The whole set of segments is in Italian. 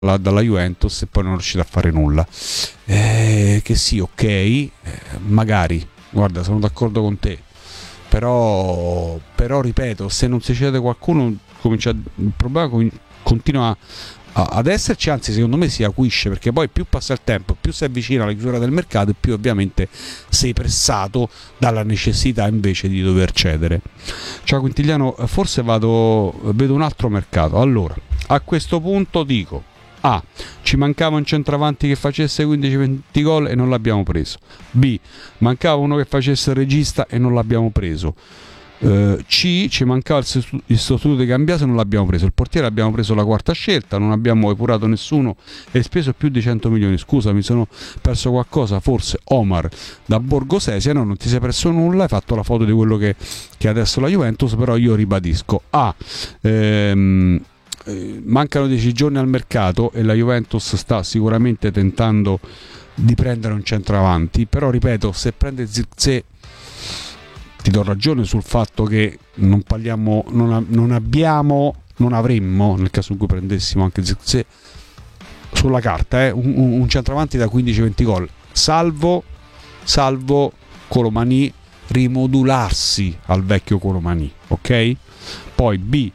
dalla Juventus e poi non è riuscito a fare nulla. Che sì, ok, magari, guarda, sono d'accordo con te, però ripeto, se non si cede qualcuno il problema continua ad esserci, anzi secondo me si acuisce, perché poi più passa il tempo, più si avvicina alla chiusura del mercato e più ovviamente sei pressato dalla necessità invece di dover cedere. Ciao Quintigliano, forse vedo un altro mercato. Allora, a questo punto dico: A, ci mancava un centravanti che facesse 15-20 gol e non l'abbiamo preso. B, mancava uno che facesse il regista e non l'abbiamo preso. C, ci mancava il sostituto di Cambiaso e non l'abbiamo preso. Il portiere abbiamo preso la quarta scelta, non abbiamo epurato nessuno e speso più di 100 milioni. Scusa, mi sono perso qualcosa? Forse Omar da Borgo Sesia. No, non ti sei perso nulla, hai fatto la foto di quello che è adesso la Juventus, però io ribadisco: A, mancano 10 giorni al mercato e la Juventus sta sicuramente tentando di prendere un centravanti, però ripeto, se prende Zirkzee ti do ragione sul fatto che non avremmo, nel caso in cui prendessimo anche Zirkzee, sulla carta un centravanti da 15-20 gol, salvo Colomani rimodularsi al vecchio Colomani, ok? Poi B,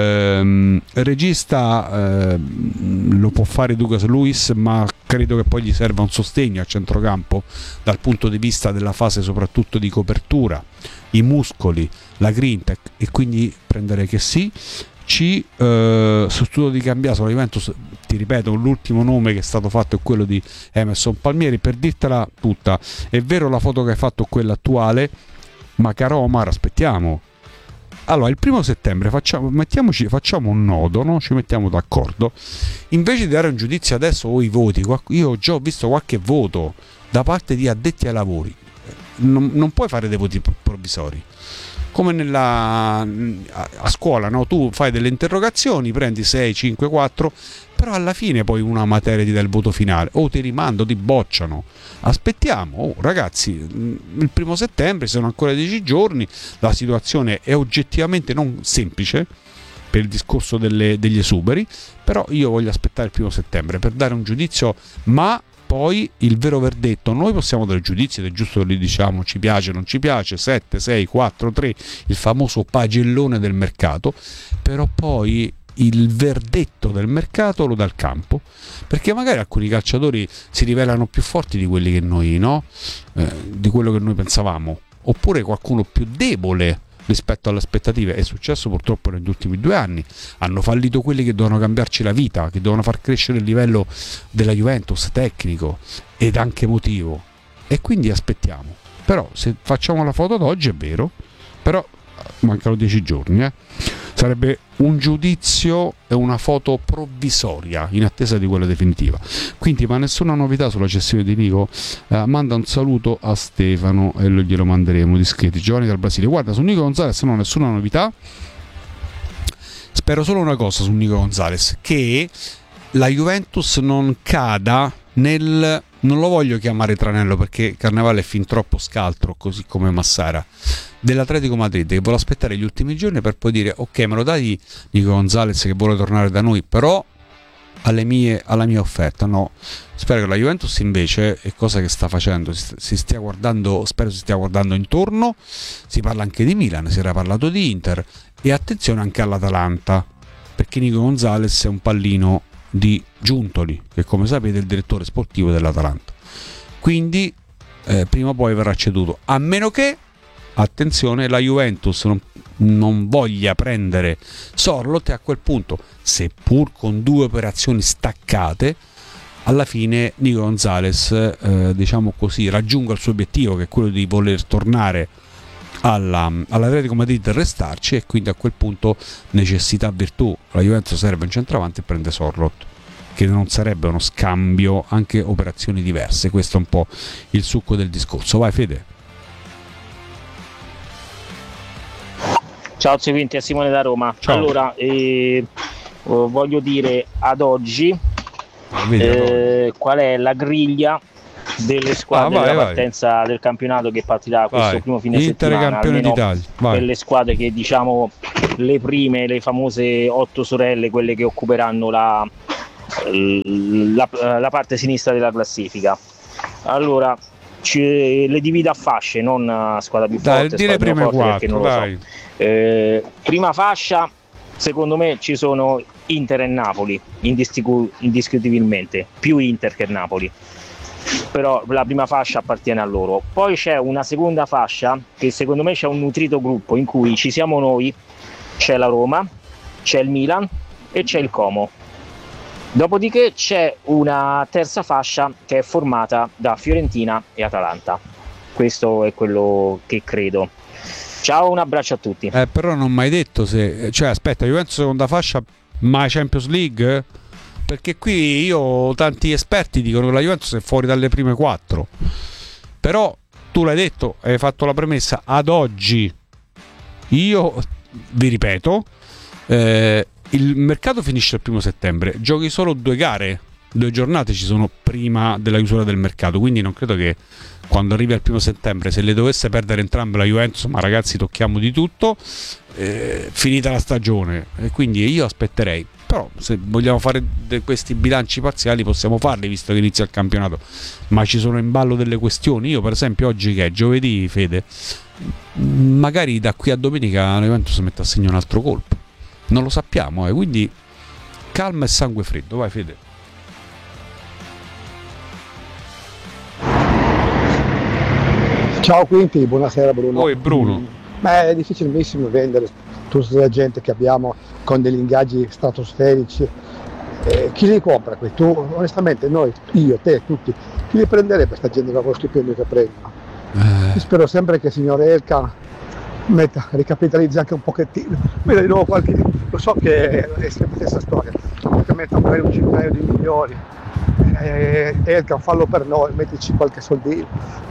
regista lo può fare Douglas Luiz, ma credo che poi gli serva un sostegno a centrocampo dal punto di vista della fase soprattutto di copertura, i muscoli, la grinta, e quindi prendere che sì. C, sostituto di Cambiaso la Juventus, ti ripeto, l'ultimo nome che è stato fatto è quello di Emerson Palmieri. Per dirtela tutta, è vero, la foto che hai fatto è quella attuale, ma caro Omar, aspettiamo. Allora, il 1 settembre facciamo un nodo, no? Ci mettiamo d'accordo. Invece di dare un giudizio adesso o i voti, io ho già visto qualche voto da parte di addetti ai lavori. Non puoi fare dei voti provvisori. Come a scuola, no? Tu fai delle interrogazioni, prendi 6, 5, 4, però alla fine poi una materia ti dà il voto finale, o ti rimando, ti bocciano. Aspettiamo, ragazzi, il 1 settembre sono ancora 10 giorni, la situazione è oggettivamente non semplice per il discorso degli esuberi, però io voglio aspettare il 1 settembre per dare un giudizio, ma poi il vero verdetto, noi possiamo dare giudizi ed è giusto che li diciamo, ci piace, non ci piace, 7, 6, 4, 3, il famoso pagellone del mercato, però poi il verdetto del mercato lo dà il campo, perché magari alcuni calciatori si rivelano più forti di quelli che noi, no? Di quello che noi pensavamo, oppure qualcuno più debole rispetto alle aspettative. È successo purtroppo negli ultimi 2 anni, hanno fallito quelli che dovevano cambiarci la vita, che dovevano far crescere il livello della Juventus tecnico ed anche emotivo, e quindi aspettiamo. Però se facciamo la foto d'oggi è vero, però mancano 10 giorni, sarebbe un giudizio e una foto provvisoria in attesa di quella definitiva. Quindi, ma nessuna novità sulla cessione di Nico? Manda un saluto a Stefano e glielo manderemo discreti. Giovanni dal Brasile, guarda, su Nico Gonzalez no, nessuna novità. Spero solo una cosa su Nico Gonzalez, che la Juventus non cada non lo voglio chiamare tranello perché Carnevale è fin troppo scaltro, così come Massara, dell'Atletico Madrid, che vuole aspettare gli ultimi giorni per poi dire ok, me lo dai Nico Gonzalez che vuole tornare da noi, però alla mia offerta. No, spero che la Juventus invece è cosa che sta facendo, si stia guardando, spero si stia guardando intorno. Si parla anche di Milan, si era parlato di Inter, e attenzione anche all'Atalanta, perché Nico Gonzalez è un pallino di Giuntoli, che come sapete è il direttore sportivo dell'Atalanta, quindi prima o poi verrà ceduto, a meno che, attenzione, la Juventus non voglia prendere Sorloth, e a quel punto, seppur con 2 operazioni staccate, alla fine Nico Gonzalez diciamo così raggiunga il suo obiettivo, che è quello di voler tornare all'Atletico Madrid e restarci, e quindi a quel punto necessità virtù, la Juventus serve un centravanti e prende Sorloth, che non sarebbe uno scambio, anche operazioni diverse. Questo è un po' il succo del discorso. Vai Fede. Ciao Quinti, è Simone da Roma. Ciao. Allora, voglio dire ad oggi qual è la griglia delle squadre della partenza del campionato che partirà questo primo fine Inter settimana, campione d'Italia. per le squadre che, diciamo, le prime, le famose 8 sorelle, quelle che occuperanno la parte sinistra della classifica. Allora le divido a fasce, non a squadra più forte, dire prime quattro, non dai. Lo so. Prima fascia, secondo me ci sono Inter e Napoli, indiscutibilmente, più Inter che Napoli, però la prima fascia appartiene a loro. Poi c'è una seconda fascia che secondo me c'è un nutrito gruppo in cui ci siamo noi, c'è la Roma, c'è il Milan e c'è il Como. Dopodiché c'è una terza fascia che è formata da Fiorentina e Atalanta. Questo è quello che credo. Ciao, un abbraccio a tutti. Però non mi hai detto se... Cioè, aspetta, Juventus seconda fascia, ma Champions League? Perché qui tanti esperti dicono che la Juventus è fuori dalle prime 4. Però tu l'hai detto, hai fatto la premessa, ad oggi. Io vi ripeto, il mercato finisce il 1 settembre, giochi solo 2 gare, 2 giornate ci sono prima della chiusura del mercato, quindi non credo che quando arrivi al 1 settembre, se le dovesse perdere entrambe la Juventus, ma ragazzi tocchiamo di tutto, finita la stagione, e quindi io aspetterei. Però se vogliamo fare questi bilanci parziali possiamo farli, visto che inizia il campionato, ma ci sono in ballo delle questioni. Io per esempio oggi, che è giovedì, Fede, magari da qui a domenica la Juventus mette a segno un altro colpo, non lo sappiamo, quindi calma e sangue freddo. Vai Fede. Ciao Quinti, buonasera Bruno. Poi Bruno. È difficilissimo vendere tutta la gente che abbiamo con degli ingaggi stratosferici. Chi li compra qui? Tu, onestamente, noi, io, te, tutti, chi li prenderebbe questa gente con lo stipendio che prendono? Spero sempre che il signor Elkann ricapitalizzi anche un pochettino, veda di nuovo qualche, lo so che è sempre la stessa storia, che metta magari un centinaio di milioni, Elkann, fallo per noi, mettici qualche soldino,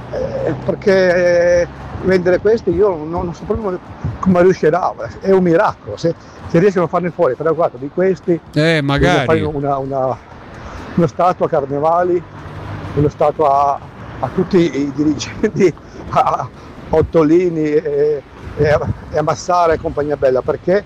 perché vendere questi io non so proprio come riuscirà, è un miracolo, se riescono a farne fuori 3 o 4 di questi, magari fare una statua a Carnevali, una statua a tutti i dirigenti, a Ottolini e a Massara e compagnia bella, perché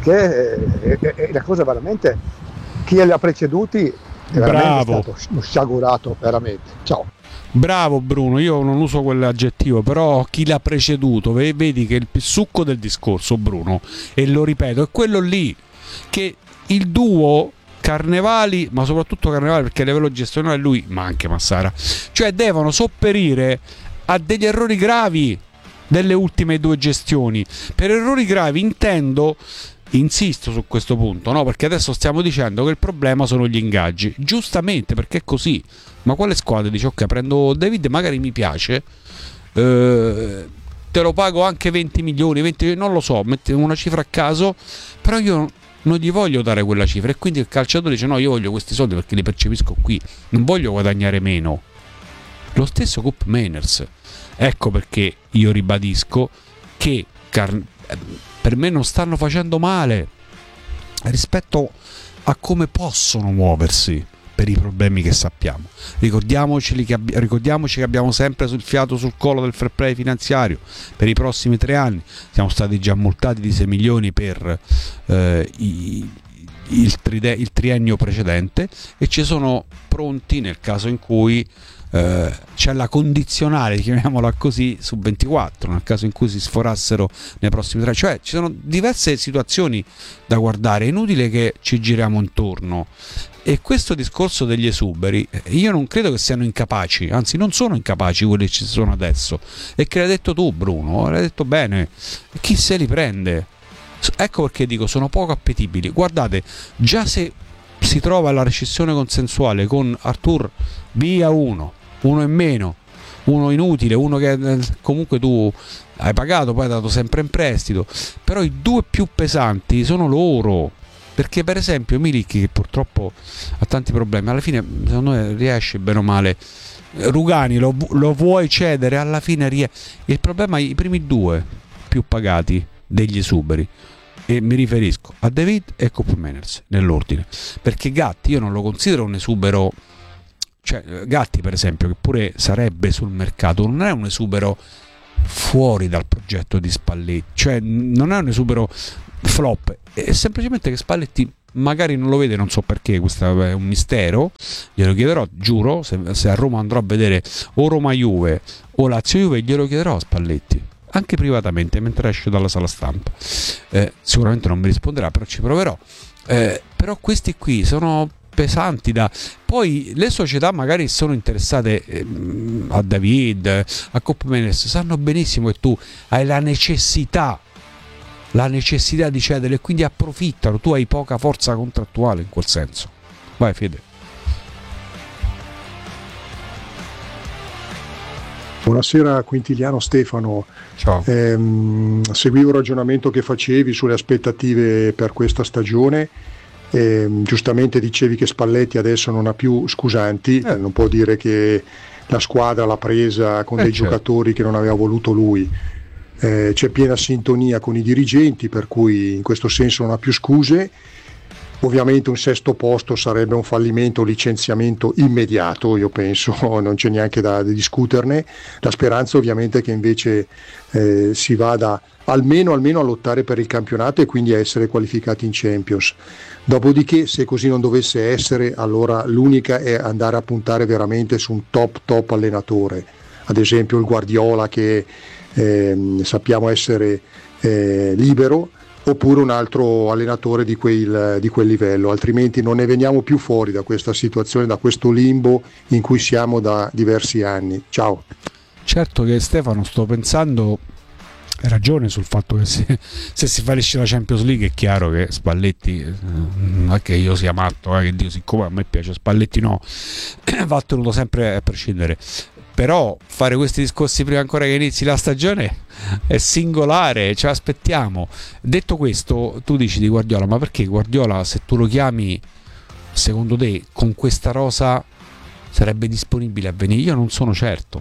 è una cosa veramente, chi li ha preceduti è veramente stato sciagurato, veramente. Ciao. Bravo Bruno, io non uso quell'aggettivo, però chi l'ha preceduto, vedi che il succo del discorso, Bruno, e lo ripeto, è quello lì, che il duo Carnevali, ma soprattutto Carnevali, perché a livello gestionale lui, ma anche Massara, cioè devono sopperire a degli errori gravi delle ultime 2 gestioni. Per errori gravi intendo, insisto su questo punto, no? Perché adesso stiamo dicendo che il problema sono gli ingaggi, giustamente, perché è così. Ma quale squadra dice ok, prendo David, magari mi piace, te lo pago anche 20 milioni, non lo so, metti una cifra a caso, però io non gli voglio dare quella cifra, e quindi il calciatore dice no, io voglio questi soldi perché li percepisco qui, non voglio guadagnare meno. Lo stesso Koop Meiners. Ecco perché io ribadisco che per me non stanno facendo male rispetto a come possono muoversi per i problemi che sappiamo. Ricordiamoci che abbiamo sempre sul fiato sul collo del fair play finanziario per i prossimi 3 anni. Siamo stati già multati di 6 milioni per il triennio precedente, e ci sono pronti nel caso in cui c'è la condizionale, chiamiamola così, su 24, nel caso in cui si sforassero nei prossimi 3. Cioè ci sono diverse situazioni da guardare, è inutile che ci giriamo intorno. E questo discorso degli esuberi, io non credo che siano incapaci, anzi non sono incapaci quelli che ci sono adesso, e che l'hai detto tu Bruno, l'hai detto bene, chi se li prende? Ecco perché dico sono poco appetibili. Guardate, già se si trova la rescissione consensuale con Artur, via uno in meno, uno inutile, uno che comunque tu hai pagato, poi hai dato sempre in prestito, però i 2 più pesanti sono loro, perché per esempio Milik, che purtroppo ha tanti problemi, alla fine secondo me riesce bene o male. Rugani lo vuoi cedere, alla fine il problema è i primi 2 più pagati degli esuberi, e mi riferisco a David e Koop Meiners nell'ordine, perché Gatti io non lo considero un esubero, cioè Gatti per esempio, che pure sarebbe sul mercato, non è un esubero fuori dal progetto di Spalletti, cioè non è un esubero flop, è semplicemente che Spalletti magari non lo vede, non so perché, questo è un mistero, glielo chiederò, giuro, se a Roma andrò a vedere o Roma-Juve o Lazio-Juve, glielo chiederò a Spalletti, anche privatamente mentre esce dalla sala stampa. Sicuramente non mi risponderà, però ci proverò. Però questi qui sono pesanti poi le società magari sono interessate a David, a Coppa Mendes, sanno benissimo che tu hai la necessità di cedere e quindi approfittano, tu hai poca forza contrattuale in quel senso. Vai Fede. Buonasera Quintiliano, Stefano. Ciao. Seguivo il ragionamento che facevi sulle aspettative per questa stagione. Giustamente dicevi che Spalletti adesso non ha più scusanti, non può dire che la squadra l'ha presa con dei giocatori che non aveva voluto lui. C'è piena sintonia con i dirigenti, per cui in questo senso non ha più scuse. Ovviamente un sesto posto sarebbe un fallimento, licenziamento immediato, io penso, non c'è neanche da discuterne. La speranza ovviamente è che invece si vada almeno a lottare per il campionato e quindi a essere qualificati in Champions. Dopodiché, se così non dovesse essere, allora l'unica è andare a puntare veramente su un top allenatore, ad esempio il Guardiola, che sappiamo essere libero, oppure un altro allenatore di quel livello, altrimenti non ne veniamo più fuori da questa situazione, da questo limbo in cui siamo da diversi anni. Ciao. Certo che Stefano, sto pensando, hai ragione sul fatto che se si fallisce la Champions League è chiaro che Spalletti, non è che io sia matto, che Dio, siccome a me piace Spalletti no, va tenuto sempre a prescindere. Però fare questi discorsi prima ancora che inizi la stagione è singolare, ce l'aspettiamo. Detto questo, tu dici di Guardiola, ma perché Guardiola, se tu lo chiami, secondo te con questa rosa sarebbe disponibile a venire? Io non sono certo,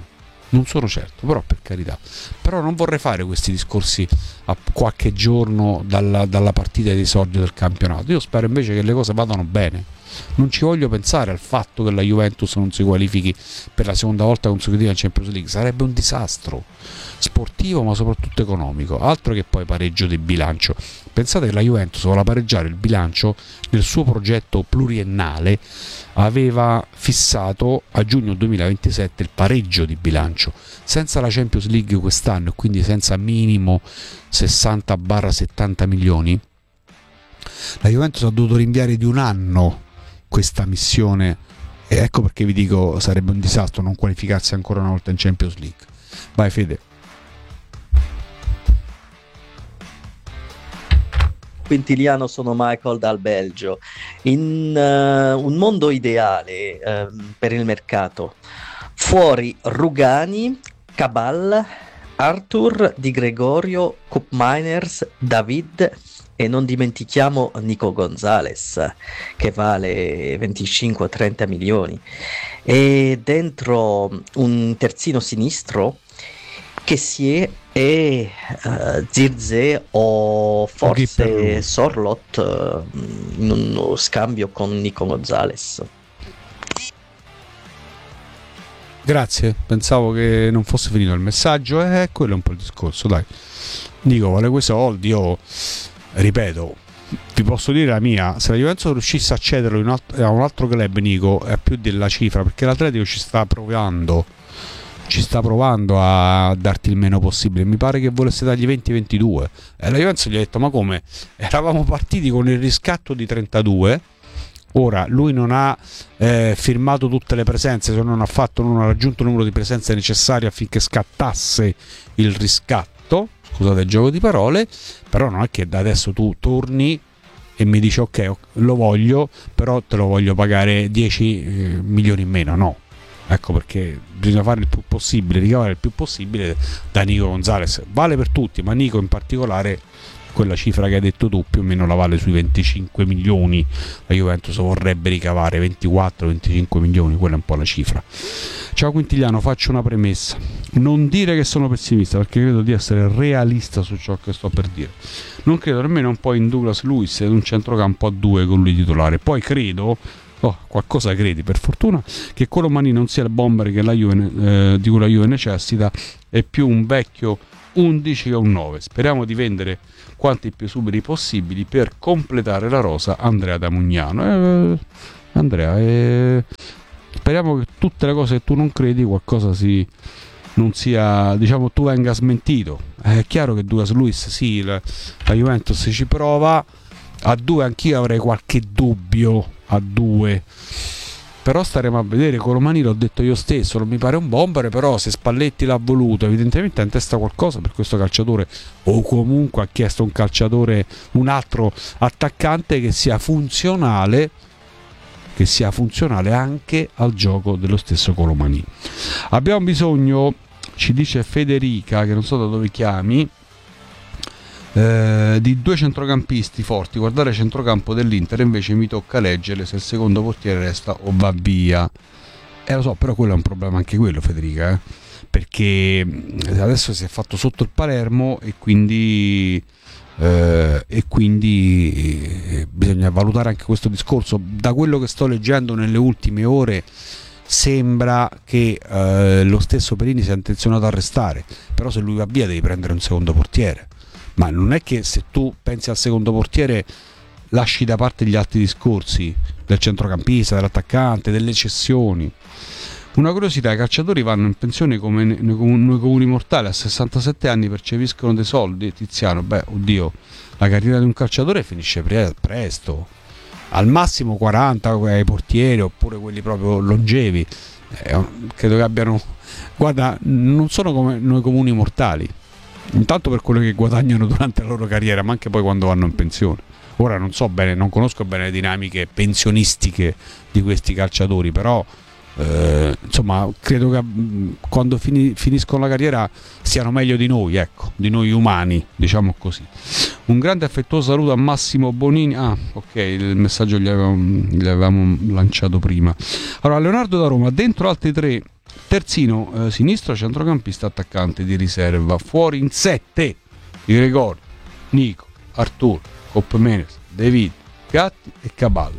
però per carità. Però non vorrei fare questi discorsi a qualche giorno dalla partita di esordio del campionato. Io spero invece che le cose vadano bene. Non ci voglio pensare al fatto che la Juventus non si qualifichi per la seconda volta consecutiva in Champions League. Sarebbe un disastro sportivo, ma soprattutto economico. Altro che poi pareggio di bilancio. Pensate che la Juventus vuole pareggiare il bilancio nel suo progetto pluriennale, aveva fissato a giugno 2027 il pareggio di bilancio. Senza la Champions League quest'anno e quindi senza minimo 60-70 milioni, la Juventus ha dovuto rinviare di un anno questa missione, e ecco perché vi dico sarebbe un disastro non qualificarsi ancora una volta in Champions League. Vai Fede. Quintiliano, sono Michael dal Belgio. In un mondo ideale per il mercato, fuori Rugani, Cabal, Arthur, Di Gregorio, Koop Meiners, David, e non dimentichiamo Nico Gonzalez, che vale 25-30 milioni, e dentro un terzino sinistro che è Zirze o forse Sorlot, in uno scambio con Nico Gonzalez. Grazie, pensavo che non fosse finito il messaggio, quello è un po' il discorso, dai. Nico vuole quei soldi, io ripeto, vi posso dire la mia, se la Juventus riuscisse a cederlo a un altro club, Nico, è più della cifra, perché l'Atletico ci sta provando a darti il meno possibile. Mi pare che volesse dargli 20-22 e la Juventus gli ha detto: ma come? Eravamo partiti con il riscatto di 32, ora lui non ha firmato tutte le presenze, se non ha raggiunto il numero di presenze necessario affinché scattasse il riscatto. Scusate il gioco di parole, però non è che da adesso tu torni e mi dici ok, lo voglio, però te lo voglio pagare 10 milioni in meno, no. Ecco perché bisogna fare il più possibile, ricavare il più possibile da Nico Gonzalez. Vale per tutti, ma Nico in particolare, quella cifra che hai detto tu più o meno la vale sui 25 milioni. La Juventus vorrebbe ricavare 24-25 milioni, quella è un po' la cifra. Ciao Quintiliano, faccio una premessa: non dire che sono pessimista, perché credo di essere realista su ciò che sto per dire. Non credo nemmeno un po' in Douglas Luiz ed un centrocampo a due con lui titolare. Poi credo, qualcosa credi per fortuna, che Colomani non sia il bomber che di cui la Juve necessita, è più un vecchio 11 o un 9. Speriamo di vendere quanti più superi possibili per completare la rosa Andrea da Mugnano. Andrea, speriamo che tutte le cose che tu non credi qualcosa non sia, diciamo, tu venga smentito. È chiaro che Douglas Luiz sì, la Juventus ci prova, a 2 anch'io avrei qualche dubbio, a 2, però staremo a vedere. Colomani l'ho detto io stesso, non mi pare un bomber, però se Spalletti l'ha voluto evidentemente ha in testa qualcosa per questo calciatore, o comunque ha chiesto un altro attaccante che sia funzionale anche al gioco dello stesso Colomani. Abbiamo bisogno, ci dice Federica, che non so da dove chiami, di 2 centrocampisti forti. Guardare il centrocampo dell'Inter invece mi tocca leggere se il secondo portiere resta o va via. Lo so, però quello è un problema anche quello, Federica, perché adesso si è fatto sotto il Palermo e quindi bisogna valutare anche questo discorso. Da quello che sto leggendo nelle ultime ore sembra che lo stesso Perini sia intenzionato a restare, però se lui va via devi prendere un secondo portiere. Ma non è che se tu pensi al secondo portiere lasci da parte gli altri discorsi del centrocampista, dell'attaccante, delle cessioni. Una curiosità: i calciatori vanno in pensione come noi comuni mortali, a 67 anni percepiscono dei soldi. Tiziano, oddio, la carriera di un calciatore finisce presto, al massimo 40 ai portieri, oppure quelli proprio longevi, credo che abbiano, guarda, non sono come noi comuni mortali, intanto per quello che guadagnano durante la loro carriera, ma anche poi quando vanno in pensione. Ora non so bene, non conosco bene le dinamiche pensionistiche di questi calciatori, però insomma credo che quando finiscono la carriera stiano meglio di noi, ecco, di noi umani, diciamo così. Un grande affettuoso saluto a Massimo Bonini. Ok, il messaggio gli avevamo lanciato prima. Allora, Leonardo da Roma, dentro altri 3, terzino sinistro, centrocampista, attaccante di riserva. Fuori in 7 di Gregorio, Nico, Artur, Copmenes, David, Gatti e Cabal.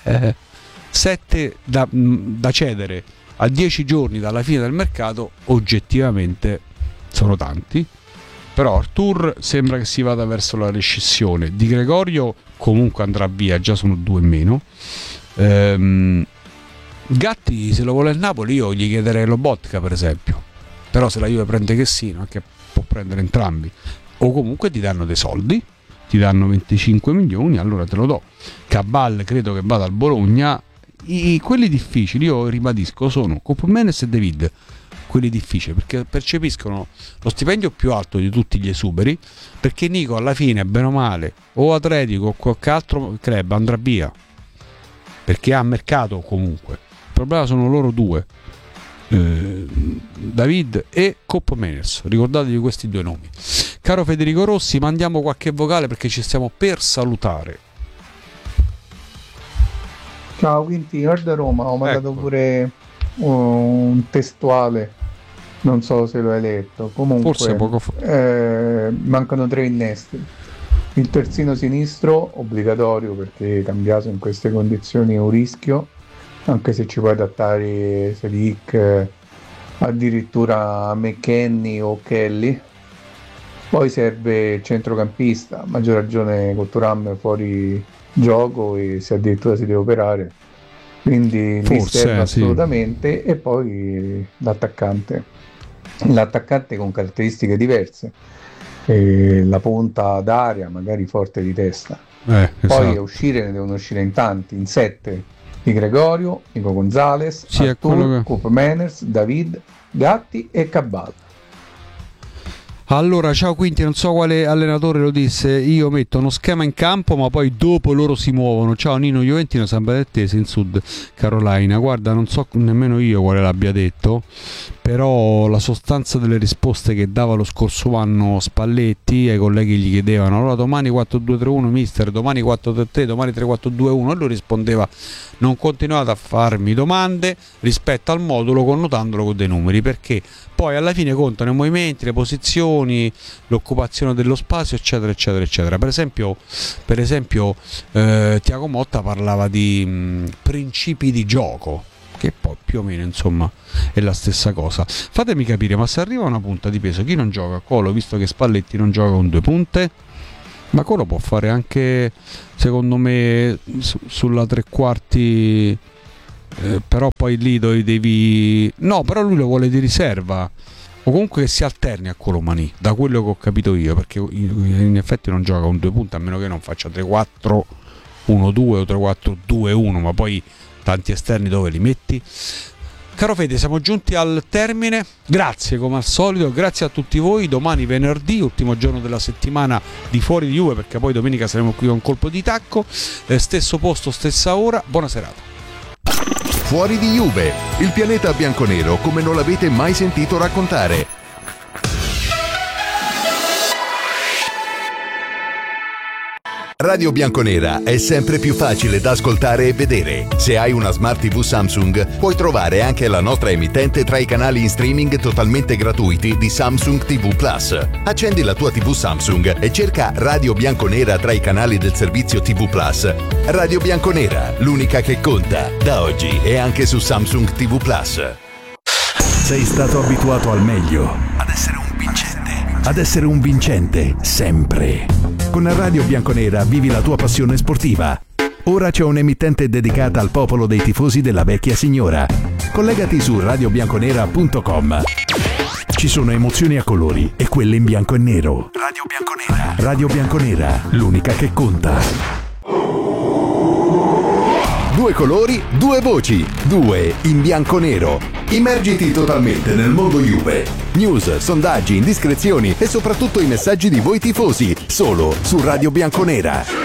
7 da cedere a 10 giorni dalla fine del mercato, oggettivamente sono tanti, però Artur sembra che si vada verso la rescissione. Di Gregorio comunque andrà via, già sono 2 in meno. Gatti, se lo vuole il Napoli, io gli chiederei Lobotka per esempio, però se la Juve prende Chessino, anche può prendere entrambi, o comunque ti danno dei soldi, ti danno 25 milioni, allora te lo do. Cabal credo che vada al Bologna. Quelli difficili, io ribadisco, sono Copmenes e David, quelli difficili, perché percepiscono lo stipendio più alto di tutti gli esuberi, perché Nico alla fine, bene o male, o Atletico o qualche altro club andrà via, perché ha mercato comunque. Il problema sono loro 2, David e Copmenes, ricordatevi questi 2 nomi. Caro Federico Rossi, mandiamo qualche vocale perché ci stiamo per salutare. Ciao Quintino, da Roma, ho mandato pure un testuale, non so se lo hai letto, comunque forse poco fa. Mancano 3 innesti, il terzino sinistro obbligatorio perché cambiato in queste condizioni è un rischio, anche se ci puoi adattare Selic, addirittura McKennie o Kelly. Poi serve centrocampista, a maggior ragione con Thuram fuori gioco e se addirittura si deve operare, quindi mi serve assolutamente. E poi l'attaccante con caratteristiche diverse, la punta d'aria magari forte di testa, esatto. Poi a uscire ne devono uscire in tanti, in 7 di Gregorio, Nico Gonzalez, Artur, Copmenes, David, Gatti e Cabal. Allora, ciao Quinti, non so quale allenatore lo disse, io metto uno schema in campo ma poi dopo loro si muovono. Ciao Nino Juventino, San Benedettese in Sud Carolina. Guarda, non so nemmeno io quale l'abbia detto, però la sostanza delle risposte che dava lo scorso anno Spalletti ai colleghi gli chiedevano allora domani 4-2-3-1 mister, domani 4-3-3, domani 3-4-2-1 e lui rispondeva non continuate a farmi domande rispetto al modulo connotandolo con dei numeri, perché poi alla fine contano i movimenti, le posizioni, l'occupazione dello spazio, eccetera eccetera eccetera. Per esempio Tiago Motta parlava di principi di gioco, che poi più più o meno insomma è la stessa cosa. Fatemi capire, ma se arriva una punta di peso, chi non gioca? Colo, visto che Spalletti non gioca con 2 punte? Ma Colo può fare anche, secondo me, sulla 3/4, però poi lì devi... No, però lui lo vuole di riserva, o comunque che si alterni a Colomani, da quello che ho capito io, perché in effetti non gioca con 2 punte, a meno che non faccia 3-4-1-2 o 3-4-2-1, ma poi tanti esterni dove li metti? Caro Fede, siamo giunti al termine, grazie come al solito, grazie a tutti voi. Domani venerdì, ultimo giorno della settimana di Fuori di Juve, perché poi domenica saremo qui con Colpo di Tacco, stesso posto, stessa ora, buona serata. Fuori di Juve, il pianeta bianconero come non l'avete mai sentito raccontare. Radio Bianconera è sempre più facile da ascoltare e vedere. Se hai una Smart TV Samsung, puoi trovare anche la nostra emittente tra i canali in streaming totalmente gratuiti di Samsung TV Plus. Accendi la tua TV Samsung e cerca Radio Bianconera tra i canali del servizio TV Plus. Radio Bianconera, l'unica che conta, da oggi e anche su Samsung TV Plus. Sei stato abituato al meglio, ad essere un vincente, sempre. Con Radio Bianconera vivi la tua passione sportiva. Ora c'è un'emittente dedicata al popolo dei tifosi della vecchia signora. Collegati su radiobianconera.com. Ci sono emozioni a colori e quelle in bianco e nero. Radio Bianconera. Radio Bianconera, l'unica che conta. 2 colori, 2 voci, 2 in bianco-nero. Immergiti totalmente nel mondo Juve. News, sondaggi, indiscrezioni e soprattutto i messaggi di voi tifosi, solo su Radio Bianconera.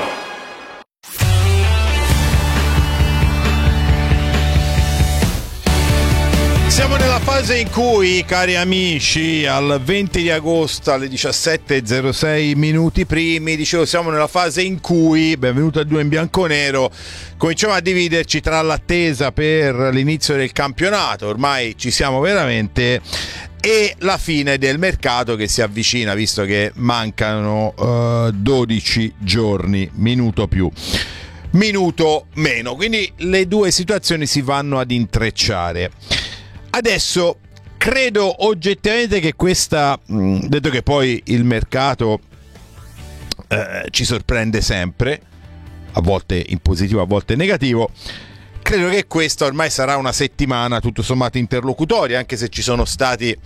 Siamo nella fase in cui, cari amici, al 20 di agosto alle 17:06 minuti primi, dicevo, siamo nella fase in cui, benvenuto a 2 in bianconero, cominciamo a dividerci tra l'attesa per l'inizio del campionato, ormai ci siamo veramente, e la fine del mercato che si avvicina, visto che mancano 12 giorni, minuto più, minuto meno, quindi le due situazioni si vanno ad intrecciare. Adesso credo oggettivamente che questa, detto che poi il mercato ci sorprende sempre, a volte in positivo, a volte in negativo, credo che questa ormai sarà una settimana tutto sommato interlocutoria, anche se ci sono stati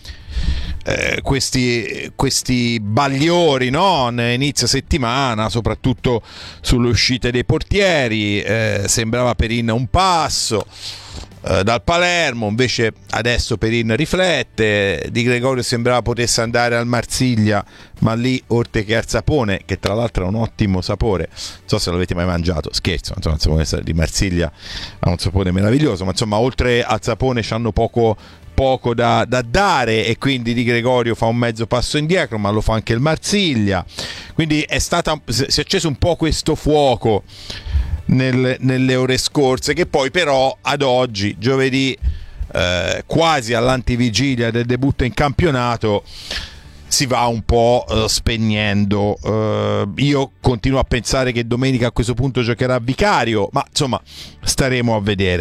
questi bagliori, no? Inizio settimana, soprattutto sulle uscite dei portieri, sembrava Perin un passo dal Palermo, invece adesso Perin riflette, Di Gregorio sembrava potesse andare al Marsiglia, ma lì oltre che al sapone, che tra l'altro ha un ottimo sapore, non so se l'avete mai mangiato, scherzo, insomma, il sapone di Marsiglia ha un sapore meraviglioso, ma insomma oltre al sapone c'hanno poco da dare, e quindi Di Gregorio fa un mezzo passo indietro, ma lo fa anche il Marsiglia, quindi si è acceso un po' questo fuoco nelle ore scorse, che poi però ad oggi, giovedì, quasi all'antivigilia del debutto in campionato, si va un po' spegnendo. Io continuo a pensare che domenica a questo punto giocherà Vicario, ma insomma staremo a vedere.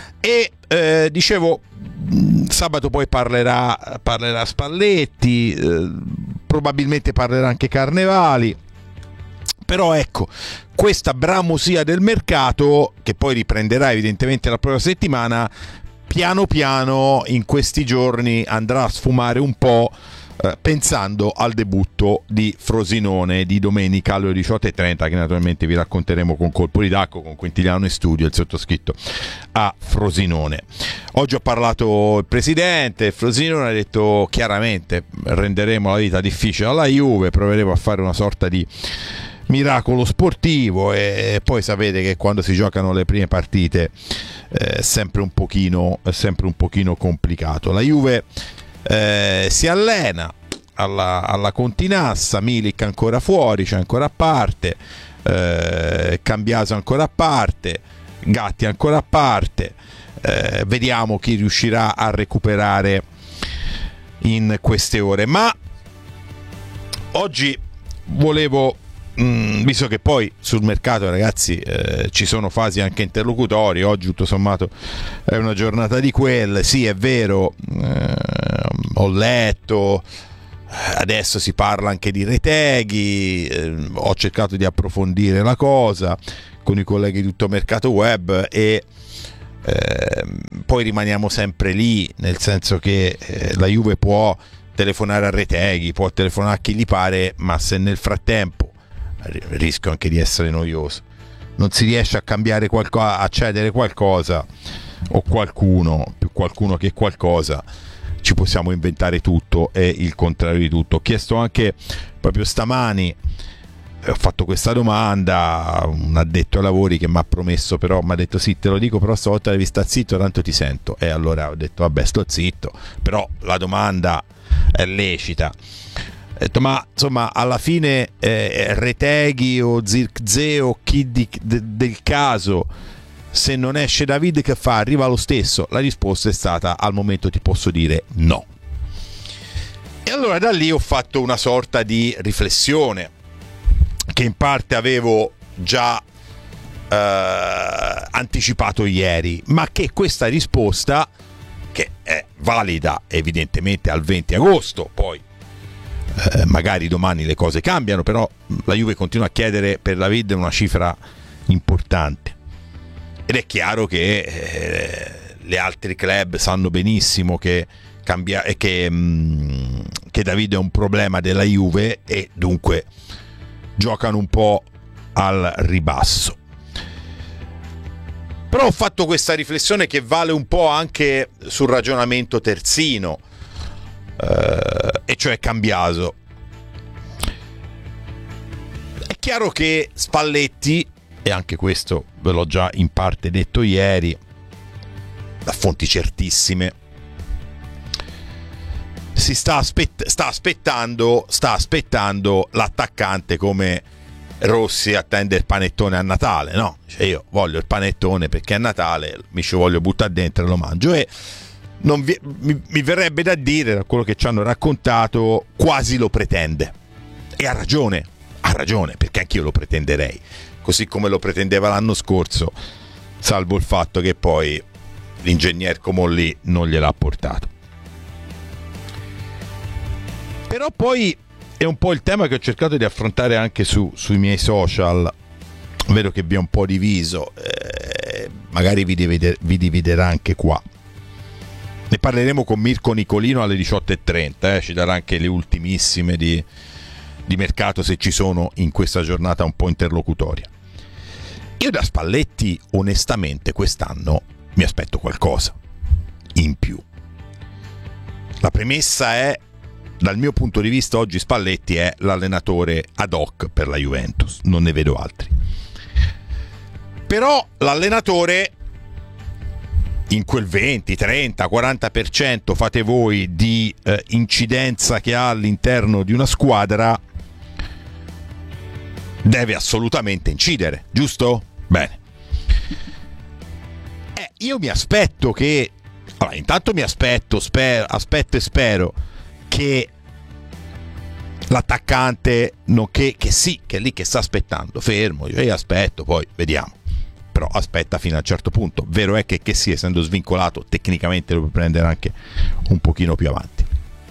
E dicevo, sabato poi parlerà Spalletti, probabilmente parlerà anche Carnevali, però ecco, questa bramosia del mercato, che poi riprenderà evidentemente la prossima settimana, piano piano in questi giorni andrà a sfumare un po', pensando al debutto di Frosinone di domenica alle 18:30, che naturalmente vi racconteremo con Colpo di Tacco, con Quintiliano in studio, il sottoscritto a Frosinone. Oggi ho parlato il presidente Frosinone, ha detto chiaramente renderemo la vita difficile alla Juve, proveremo a fare una sorta di miracolo sportivo, e poi sapete che quando si giocano le prime partite è sempre un pochino complicato. La Juve si allena alla Continassa, Milik ancora fuori, c'è ancora a parte, Cambiaso ancora a parte, Gatti ancora a parte, vediamo chi riuscirà a recuperare in queste ore. Ma oggi volevo visto che poi sul mercato, ragazzi, ci sono fasi anche interlocutorie, oggi tutto sommato è una giornata di quelle, sì è vero, ho letto, adesso si parla anche di Retegui, ho cercato di approfondire la cosa con i colleghi di Tutto Mercato Web e poi rimaniamo sempre lì, nel senso che la Juve può telefonare a Retegui, può telefonare a chi gli pare, ma se nel frattempo, rischio anche di essere noioso, non si riesce a cambiare qualcosa, a cedere qualcosa o qualcuno, più qualcuno che qualcosa, ci possiamo inventare tutto e il contrario di tutto. Ho chiesto anche proprio stamani, ho fatto questa domanda, un addetto ai lavori che mi ha promesso, però mi ha detto sì, te lo dico, però stavolta devi stare zitto, tanto ti sento, e allora ho detto vabbè, sto zitto, però la domanda è lecita. Ho detto, ma insomma alla fine Retegui o Zirkzee o chi del caso, se non esce David che fa? Arriva lo stesso? La risposta è stata, al momento ti posso dire no. E allora da lì ho fatto una sorta di riflessione che in parte avevo già anticipato ieri, ma che questa risposta, che è valida evidentemente al 20 agosto, poi magari domani le cose cambiano, però la Juve continua a chiedere per David una cifra importante ed è chiaro che gli altri club sanno benissimo che David è un problema della Juve e dunque giocano un po' al ribasso. Però ho fatto questa riflessione che vale un po' anche sul ragionamento terzino, e cioè Cambiaso. È chiaro che Spalletti, e anche questo ve l'ho già in parte detto ieri da fonti certissime, si sta aspettando l'attaccante come Rossi attende il panettone a Natale, no? Cioè io voglio il panettone perché è Natale, mi ci voglio buttare dentro e lo mangio, e mi verrebbe da dire, da quello che ci hanno raccontato, quasi lo pretende, e ha ragione, perché anch'io lo pretenderei, così come lo pretendeva l'anno scorso, salvo il fatto che poi l'ingegner Comolli non gliel'ha portato. Però poi è un po' il tema che ho cercato di affrontare anche sui miei social, vedo che vi è un po' diviso, magari vi dividerà anche qua. Ne parleremo con Mirko Nicolino alle 18:30, ci darà anche le ultimissime di mercato, se ci sono, in questa giornata un po' interlocutoria. Io da Spalletti onestamente quest'anno mi aspetto qualcosa in più. La premessa è, dal mio punto di vista oggi Spalletti è l'allenatore ad hoc per la Juventus, non ne vedo altri. Però l'allenatore in quel 20, 30, 40% fate voi di incidenza che ha all'interno di una squadra deve assolutamente incidere, giusto? Bene. Io mi aspetto che, allora, intanto mi aspetto e spero che l'attaccante, che sì, che è lì che sta aspettando, fermo, io aspetto, poi vediamo, però aspetta fino a un certo punto. Vero è che sì, essendo svincolato tecnicamente lo può prendere anche un pochino più avanti,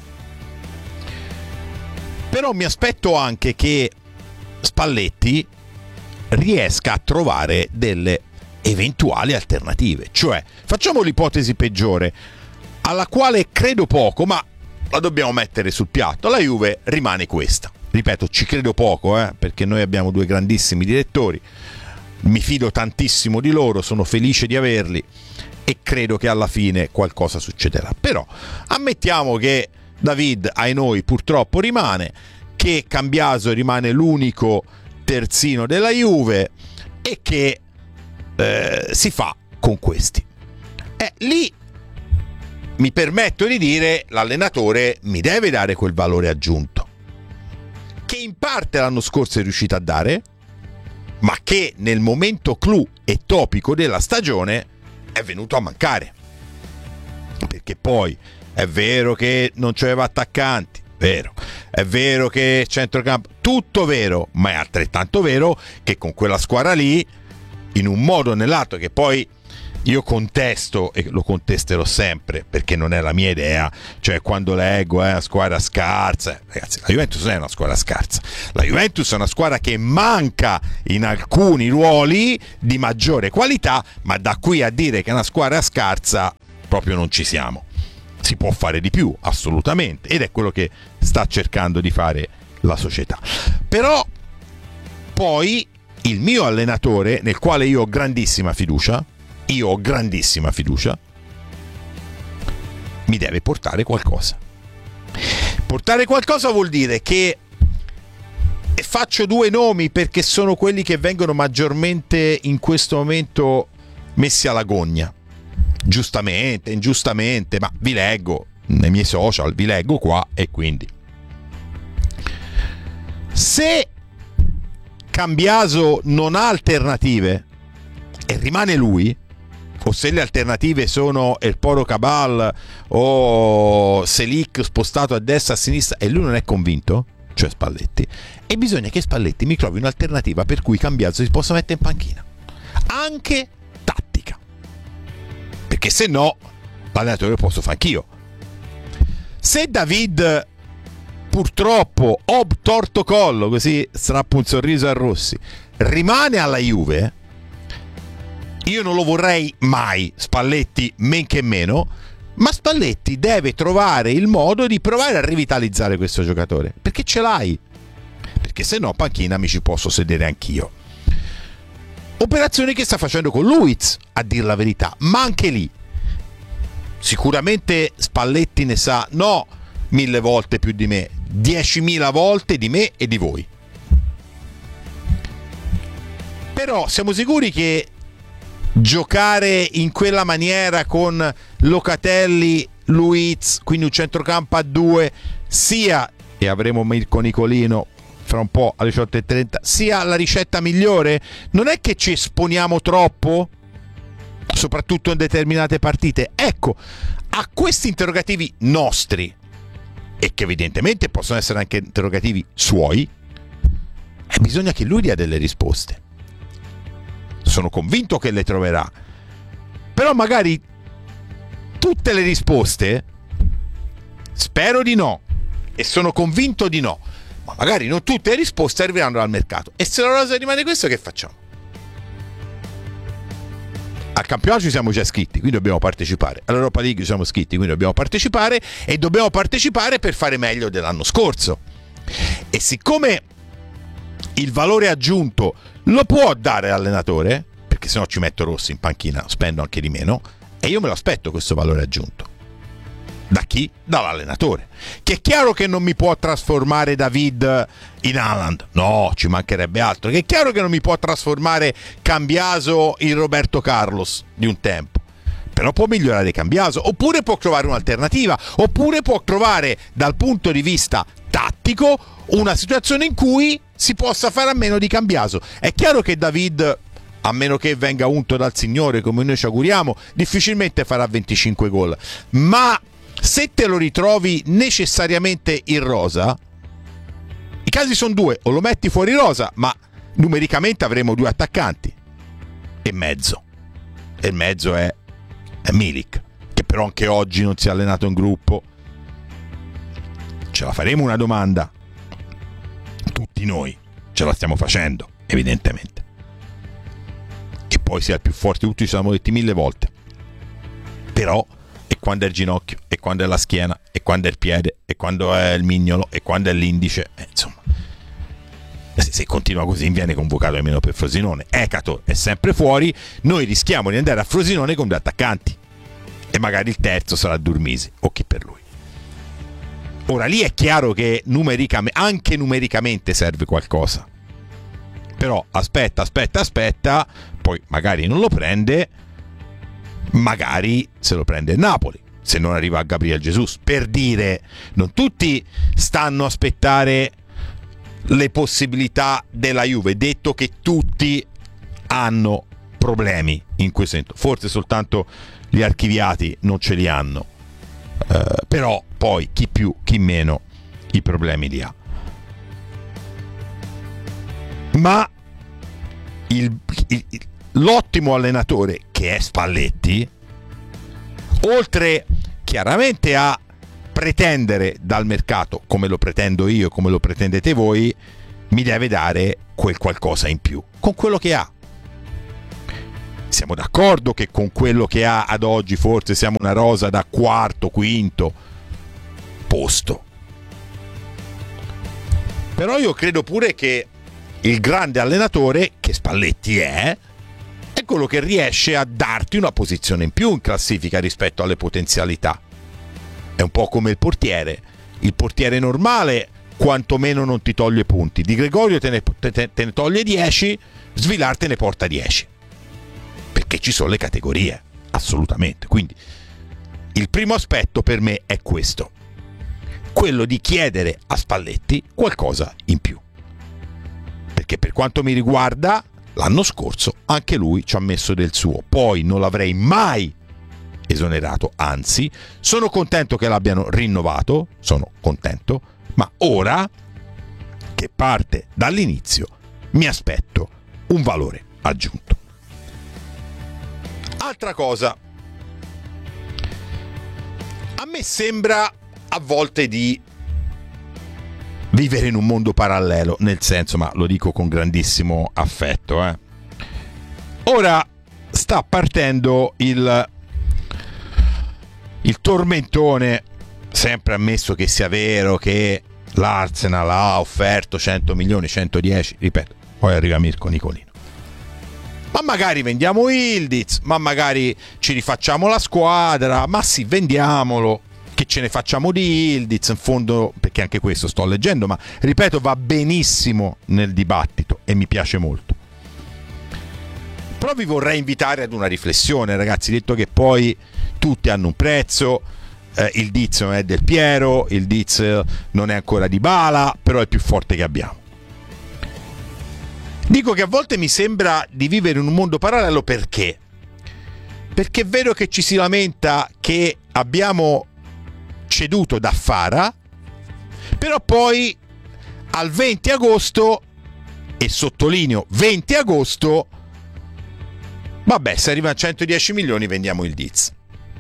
però mi aspetto anche che Spalletti riesca a trovare delle eventuali alternative, cioè facciamo l'ipotesi peggiore, alla quale credo poco, ma la dobbiamo mettere sul piatto. La Juve rimane questa, ripeto, ci credo poco, perché noi abbiamo due grandissimi direttori, mi fido tantissimo di loro, sono felice di averli e credo che alla fine qualcosa succederà. Però ammettiamo che David, ai noi, purtroppo rimane, che Cambiaso rimane l'unico terzino della Juve e che si fa con questi. Lì mi permetto di dire, l'allenatore mi deve dare quel valore aggiunto che in parte l'anno scorso è riuscito a dare, ma che nel momento clou e topico della stagione è venuto a mancare. Perché poi è vero che non c'aveva attaccanti, vero, è vero che centrocampo, tutto vero, ma è altrettanto vero che con quella squadra lì, in un modo o nell'altro, che poi io contesto e lo contesterò sempre perché non è la mia idea, cioè quando leggo una squadra scarsa, ragazzi, la Juventus non è una squadra scarsa, la Juventus è una squadra che manca in alcuni ruoli di maggiore qualità, ma da qui a dire che è una squadra scarsa proprio non ci siamo. Si può fare di più, assolutamente, ed è quello che sta cercando di fare la società. Però poi il mio allenatore, nel quale io ho grandissima fiducia, mi deve portare qualcosa. Portare qualcosa vuol dire che, e faccio due nomi perché sono quelli che vengono maggiormente in questo momento messi alla gogna, giustamente, ingiustamente, ma vi leggo nei miei social, vi leggo qua, e quindi se Cambiaso non ha alternative e rimane lui, o se le alternative sono El Poro Cabal o Selic spostato a destra, a sinistra, e lui non è convinto, cioè Spalletti, e bisogna che Spalletti mi trovi un'alternativa per cui Cambiaso si possa mettere in panchina, anche tattica, perché se no l'allenatore lo posso fare anch'io. Se David, purtroppo torto collo, così strappo un sorriso a Rossi, rimane alla Juve, io non lo vorrei mai, Spalletti men che meno, ma Spalletti deve trovare il modo di provare a rivitalizzare questo giocatore, perché ce l'hai, perché se no panchina mi ci posso sedere anch'io. Operazione che sta facendo con Luiz, a dir la verità, ma anche lì sicuramente Spalletti ne sa 1000 volte più di me, 10.000 volte di me e di voi, però siamo sicuri che giocare in quella maniera con Locatelli, Luiz, quindi un centrocampo a 2, sia, e avremo Mirko Nicolino fra un po' alle 18:30, sia la ricetta migliore? Non è che ci esponiamo troppo, soprattutto in determinate partite? Ecco, a questi interrogativi nostri, e che evidentemente possono essere anche interrogativi suoi, bisogna che lui dia delle risposte. Sono convinto che le troverà, però magari tutte le risposte, spero di no e sono convinto di no, ma magari non tutte le risposte arriveranno dal mercato, e se la rosa rimane questo, che facciamo? Al campionato ci siamo già iscritti, quindi dobbiamo partecipare. All'Europa League ci siamo iscritti, quindi dobbiamo partecipare, e dobbiamo partecipare per fare meglio dell'anno scorso. E siccome il valore aggiunto lo può dare l'allenatore, perché sennò ci metto Rossi in panchina, spendo anche di meno, e io me lo aspetto questo valore aggiunto. Da chi? Dall'allenatore, che è chiaro che non mi può trasformare David in Haaland, no, ci mancherebbe altro, che è chiaro che non mi può trasformare Cambiaso in Roberto Carlos di un tempo, però può migliorare Cambiaso, oppure può trovare un'alternativa, oppure può trovare dal punto di vista tattico una situazione in cui si possa fare a meno di Cambiaso. È chiaro che David, a meno che venga unto dal Signore come noi ci auguriamo, difficilmente farà 25 gol, ma se te lo ritrovi necessariamente in rosa, i casi sono due: o lo metti fuori rosa, ma numericamente avremo 2 attaccanti e mezzo, e il mezzo è Milik, che però anche oggi non si è allenato in gruppo. Ce la faremo una domanda, tutti noi ce la stiamo facendo, evidentemente, che poi sia il più forte di tutti, ci siamo detti 1000 volte, però e quando è il ginocchio, e quando è la schiena, e quando è il piede, e quando è il mignolo, e quando è l'indice, insomma, se continua così viene convocato almeno per Frosinone. Ecato è sempre fuori, noi rischiamo di andare a Frosinone con 2 attaccanti, e magari il terzo sarà Durmisi o chi per lui. Ora lì è chiaro che anche numericamente serve qualcosa, però aspetta, poi magari non lo prende, magari se lo prende il Napoli, se non arriva a Gabriel Jesus, per dire. Non tutti stanno a aspettare le possibilità della Juve, detto che tutti hanno problemi in questo senso, forse soltanto gli archiviati non ce li hanno, però poi chi più chi meno i problemi li ha. Ma l'ottimo allenatore che è Spalletti, oltre chiaramente a pretendere dal mercato, come lo pretendo io, come lo pretendete voi, mi deve dare quel qualcosa in più con quello che ha. Siamo d'accordo che con quello che ha ad oggi forse siamo una rosa da quarto, quinto posto, però io credo pure che il grande allenatore che Spalletti è quello che riesce a darti una posizione in più in classifica rispetto alle potenzialità. È un po' come il portiere normale quantomeno non ti toglie punti, Di Gregorio te ne toglie 10, Svilar te ne porta 10, perché ci sono le categorie, assolutamente. Quindi il primo aspetto per me è questo, quello di chiedere a Spalletti qualcosa in più, perché per quanto mi riguarda l'anno scorso anche lui ci ha messo del suo, poi non l'avrei mai esonerato, anzi sono contento che l'abbiano rinnovato, sono contento, ma ora che parte dall'inizio mi aspetto un valore aggiunto. Altra cosa, a me sembra a volte di vivere in un mondo parallelo, nel senso, ma lo dico con grandissimo affetto, Ora sta partendo il tormentone, sempre ammesso che sia vero che l'Arsenal ha offerto 100 milioni, 110, ripeto, poi arriva Mirko Nicolino. Ma magari vendiamo Yildiz, ma magari ci rifacciamo la squadra, ma sì, vendiamolo, che ce ne facciamo di Yildiz, in fondo, perché anche questo sto leggendo, ma ripeto, va benissimo nel dibattito e mi piace molto. Però vi vorrei invitare ad una riflessione, ragazzi, detto che poi tutti hanno un prezzo, il Diz non è Del Piero, il Diz non è ancora Dybala, però è il più forte che abbiamo. Dico che a volte mi sembra di vivere in un mondo parallelo, perché è vero che ci si lamenta che abbiamo ceduto da Fara, però poi al 20 agosto, e sottolineo 20 agosto, vabbè, se arriva a 110 milioni vendiamo il Diz.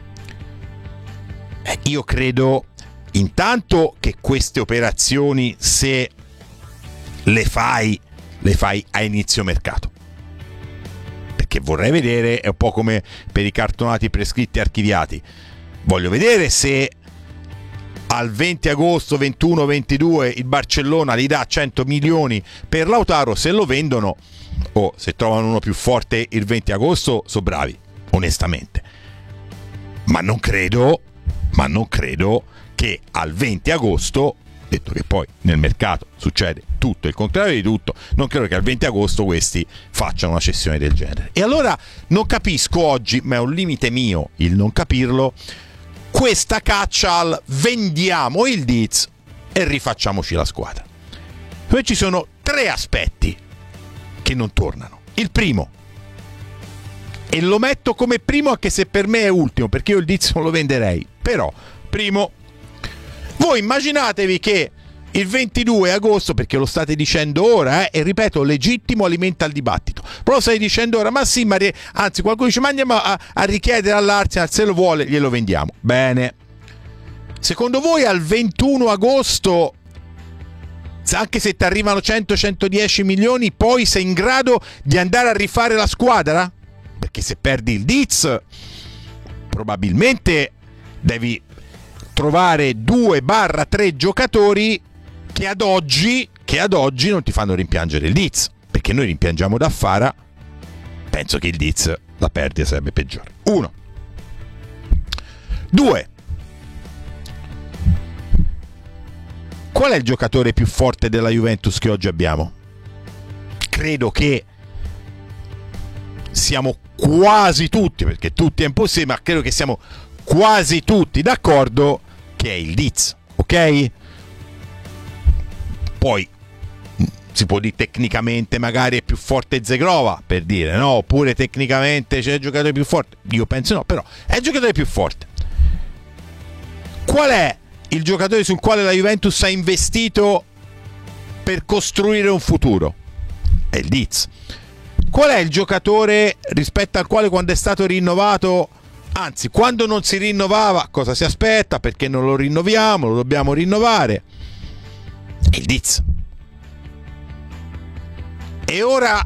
Io credo intanto che queste operazioni, se le fai a inizio mercato, perché vorrei vedere, è un po' come per i cartonati prescritti e archiviati, voglio vedere se al 20 agosto, 21, 22 il Barcellona gli dà 100 milioni per Lautaro, se lo vendono o se trovano uno più forte il 20 agosto sono bravi, onestamente, ma non credo che al 20 agosto, detto che poi nel mercato succede tutto il contrario di tutto, non credo che al 20 agosto questi facciano una cessione del genere. E allora non capisco oggi, ma è un limite mio il non capirlo, questa caccia al vendiamo il Diz e rifacciamoci la squadra. Poi ci sono tre aspetti che non tornano. Il primo, e lo metto come primo anche se per me è ultimo, perché io il Diz non lo venderei, però primo, voi immaginatevi che il 22 agosto, perché lo state dicendo ora, e ripeto, legittimo, alimenta il dibattito, però lo state dicendo ora, ma sì, anzi qualcuno dice, ma andiamo a richiedere all'Arsenal, se lo vuole glielo vendiamo. Bene, secondo voi al 21 agosto, anche se ti arrivano 100-110 milioni, poi sei in grado di andare a rifare la squadra? Perché se perdi il Diz probabilmente devi trovare 2-3 giocatori che ad oggi non ti fanno rimpiangere il Diz, perché noi rimpiangiamo da Fara, penso che il Diz la perdita sarebbe peggiore. 1. 2. Qual è il giocatore più forte della Juventus che oggi abbiamo? Credo che siamo quasi tutti, perché tutti è impossibile, ma credo che siamo quasi tutti d'accordo che è il Diz, ok? Poi si può dire tecnicamente magari è più forte Zegrova, per dire, no? Oppure tecnicamente c'è il giocatore più forte, io penso no, però è il giocatore più forte. Qual è il giocatore sul quale la Juventus ha investito per costruire un futuro? È il Diz. Qual è il giocatore rispetto al quale quando è stato rinnovato, anzi quando non si rinnovava, cosa si aspetta, perché non lo rinnoviamo, lo dobbiamo rinnovare? È il Diz. E ora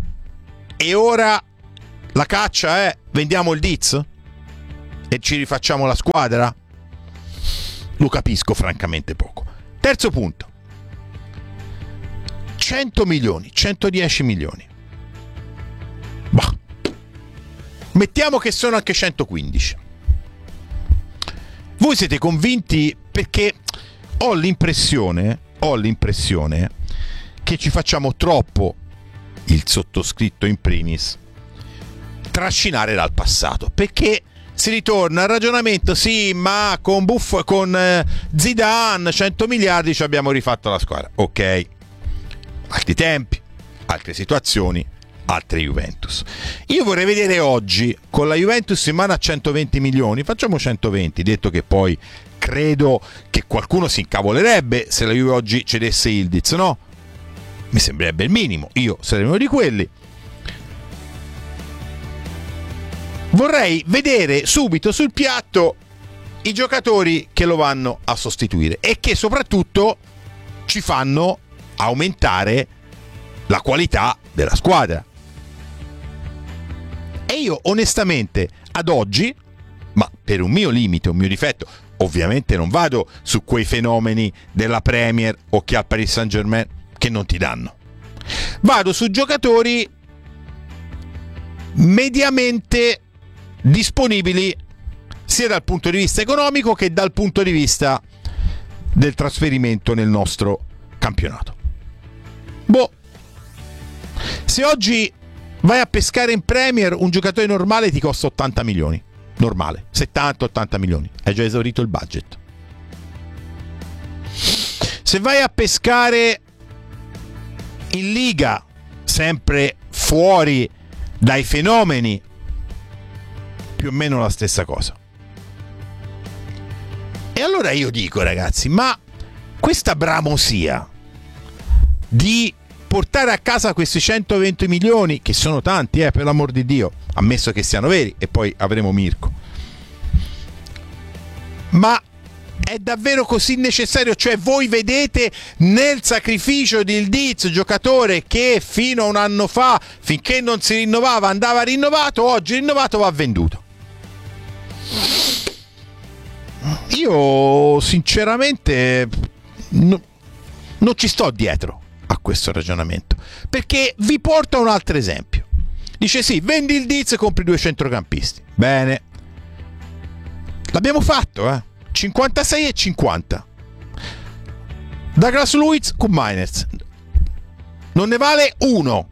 la caccia è: vendiamo il Diz e ci rifacciamo la squadra? Lo capisco francamente poco. Terzo punto: 100 milioni, 110 milioni. Bah, mettiamo che sono anche 115. Voi siete convinti? Perché ho l'impressione che ci facciamo troppo, il sottoscritto in primis, trascinare dal passato, perché si ritorna al ragionamento: sì, ma con Zidane 100 miliardi ci abbiamo rifatto la squadra. Ok, altri tempi, altre situazioni, altre Juventus. Io vorrei vedere oggi, con la Juventus in mano a 120 milioni, facciamo 120, detto che poi credo che qualcuno si incavolerebbe se la Juve oggi cedesse Ildiz, no? Mi sembrerebbe il minimo, io sarei uno di quelli. Vorrei vedere subito sul piatto i giocatori che lo vanno a sostituire e che soprattutto ci fanno aumentare la qualità della squadra. E io onestamente ad oggi, ma per un mio limite, un mio difetto, ovviamente non vado su quei fenomeni della Premier o che al Paris Saint-Germain che non ti danno. Vado su giocatori mediamente disponibili sia dal punto di vista economico che dal punto di vista del trasferimento nel nostro campionato. Se oggi vai a pescare in Premier, un giocatore normale ti costa 80 milioni. Normale, 70-80 milioni. Hai già esaurito il budget. Se vai a pescare in Liga, sempre fuori dai fenomeni, più o meno la stessa cosa. E allora io dico, ragazzi, ma questa bramosia di portare a casa questi 120 milioni, che sono tanti, per l'amor di Dio, ammesso che siano veri, e poi avremo Mirko, ma è davvero così necessario? Cioè voi vedete nel sacrificio di Ildiz, giocatore che fino a un anno fa, finché non si rinnovava, andava rinnovato, oggi rinnovato va venduto? Io sinceramente non ci sto dietro a questo ragionamento, perché vi porto a un altro esempio. Dice: sì, vendi Ildiz e compri 2 centrocampisti. Bene, l'abbiamo fatto, 56 e 50. Douglas Luiz con Mainers non ne vale uno.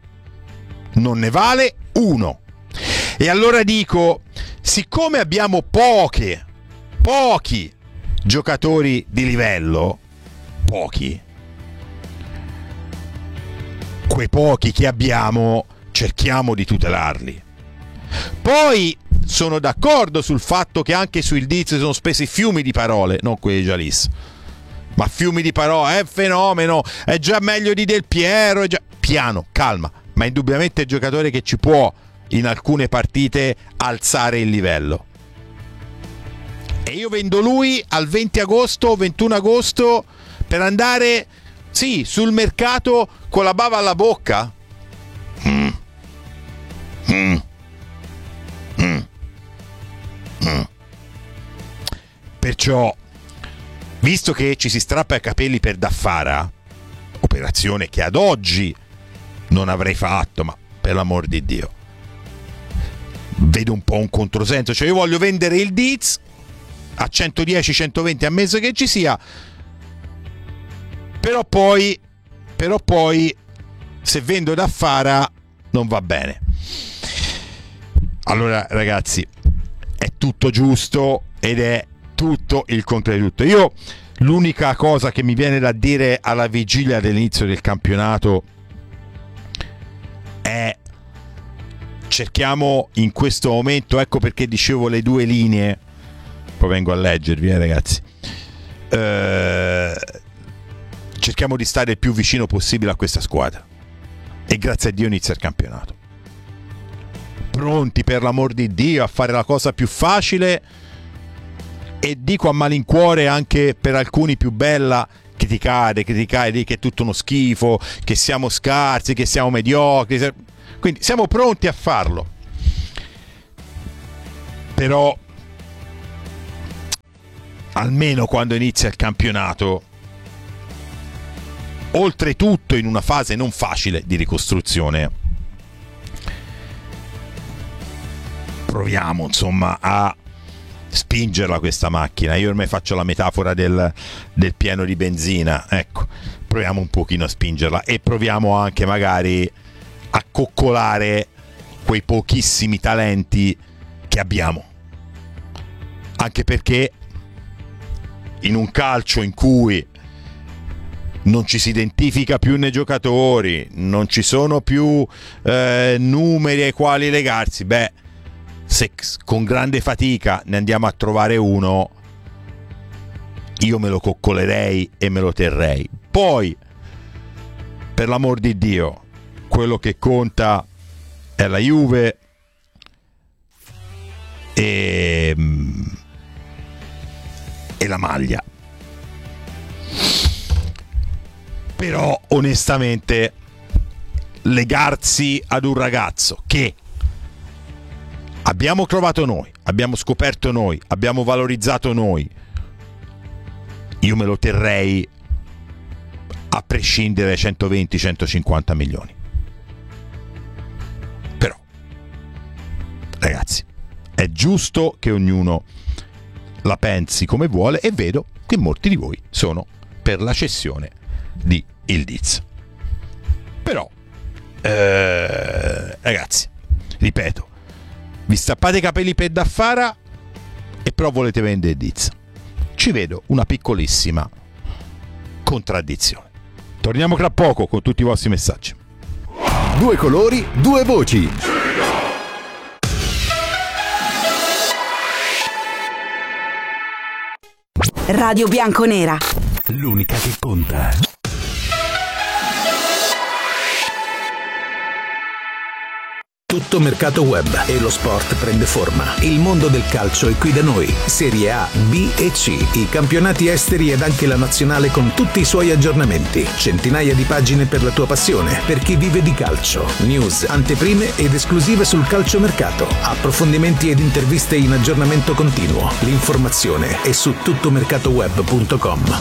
E allora dico, siccome abbiamo pochi giocatori di livello, quei pochi che abbiamo cerchiamo di tutelarli. Poi sono d'accordo sul fatto che anche su Ildiz sono spesi fiumi di parole, non quelli di Jalis, ma fiumi di parole: è fenomeno, è già meglio di Del Piero, è già... Piano, calma, ma indubbiamente è il giocatore che ci può in alcune partite alzare il livello. E io vendo lui al 20 agosto, 21 agosto per andare, sì, sul mercato con la bava alla bocca? Perciò, visto che ci si strappa i capelli per Daffara, operazione che ad oggi non avrei fatto, ma per l'amor di Dio, vedo un po' un controsenso. Cioè io voglio vendere il Diz a 110-120, ammesso che ci sia, però poi se vendo Daffara non va bene. Allora ragazzi, è tutto giusto ed è tutto il contrario di tutto. Io l'unica cosa che mi viene da dire alla vigilia dell'inizio del campionato è: cerchiamo in questo momento, ecco perché dicevo le 2 linee, poi vengo a leggervi ragazzi, cerchiamo di stare il più vicino possibile a questa squadra, e grazie a Dio inizia il campionato. Pronti, per l'amor di Dio, a fare la cosa più facile, e dico a malincuore anche per alcuni più bella, criticare che è tutto uno schifo, che siamo scarsi, che siamo mediocri. Quindi siamo pronti a farlo, però almeno quando inizia il campionato, oltretutto in una fase non facile di ricostruzione, proviamo insomma a spingerla questa macchina. Io ormai faccio la metafora del pieno di benzina, ecco, proviamo un pochino a spingerla, e proviamo anche magari a coccolare quei pochissimi talenti che abbiamo, anche perché in un calcio in cui non ci si identifica più nei giocatori, non ci sono più numeri ai quali legarsi, se con grande fatica ne andiamo a trovare uno, io me lo coccolerei e me lo terrei. Poi, per l'amor di Dio, quello che conta è la Juve, e la maglia. Però onestamente legarsi ad un ragazzo che abbiamo trovato noi, abbiamo scoperto noi, abbiamo valorizzato noi, io me lo terrei a prescindere dai 120-150 milioni. Però, ragazzi, è giusto che ognuno la pensi come vuole, e vedo che molti di voi sono per la cessione di Yıldız. Però, ragazzi, ripeto, vi stappate i capelli per Daffara e però volete vendere Yıldız. Ci vedo una piccolissima contraddizione. Torniamo tra poco con tutti i vostri messaggi. Due colori, due voci. Radio Bianconera, l'unica che conta. Tutto mercato web e lo sport prende forma. Il mondo del calcio è qui da noi. Serie A, B e C, i campionati esteri ed anche la nazionale con tutti i suoi aggiornamenti. Centinaia di pagine per la tua passione, per chi vive di calcio. News, anteprime ed esclusive sul calciomercato. Approfondimenti ed interviste in aggiornamento continuo. L'informazione è su tuttomercatoweb.com.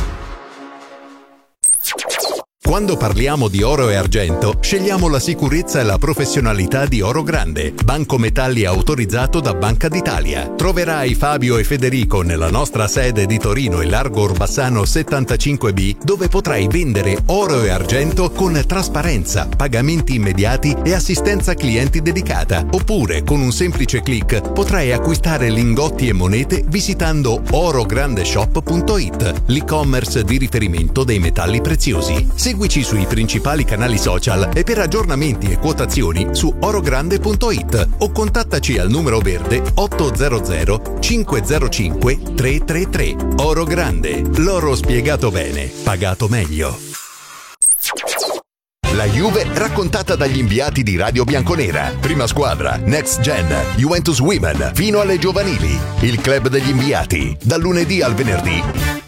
Quando parliamo di oro e argento, scegliamo la sicurezza e la professionalità di Oro Grande, banco metalli autorizzato da Banca d'Italia. Troverai Fabio e Federico nella nostra sede di Torino in Largo Orbassano 75B, dove potrai vendere oro e argento con trasparenza, pagamenti immediati e assistenza clienti dedicata. Oppure, con un semplice click, potrai acquistare lingotti e monete visitando orograndeshop.it, l'e-commerce di riferimento dei metalli preziosi. Seguici sui principali canali social e per aggiornamenti e quotazioni su orogrande.it o contattaci al numero verde 800 505 333. Oro Grande, l'oro spiegato bene, pagato meglio. La Juve raccontata dagli inviati di Radio Bianconera. Prima squadra, Next Gen, Juventus Women, fino alle giovanili. Il club degli inviati, dal lunedì al venerdì.